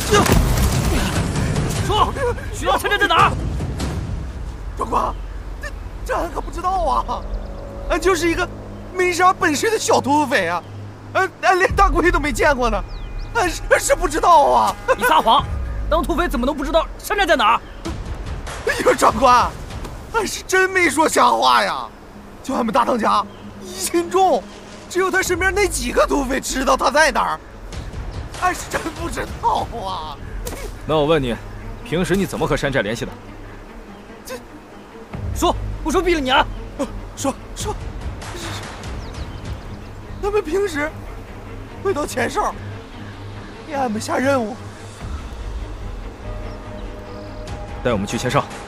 说，徐耀现在在哪儿？ 长官，这俺可不知道啊，俺就是一个没啥本事的小土匪啊，俺连大鬼都没见过呢，俺是不知道啊。 你撒谎！当土匪怎么能不知道山寨在哪儿？ 哎呦，长官，俺是真没说瞎话呀！就俺们大当家疑心重，只有他身边那几个土匪知道他在哪儿，俺是真不知道啊。 那我问你，平时你怎么和山寨联系的？ 说，不说毙了你啊！ 说，他们平时会到前哨给俺们下任务。 带我们去前哨。